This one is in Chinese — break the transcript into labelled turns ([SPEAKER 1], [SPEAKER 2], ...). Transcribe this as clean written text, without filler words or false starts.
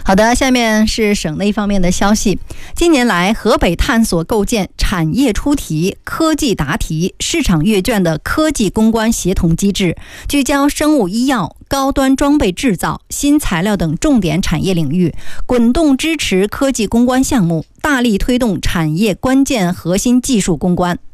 [SPEAKER 1] 好的，下面是省内方面的消息。近年来，河北探索构建产业出题、科技答题、市场阅卷的科技攻关协同机制，聚焦生物医药、高端装备制造、新材料等重点产业领域，滚动支持科技攻关项目，大力推动产业关键核心技术攻关。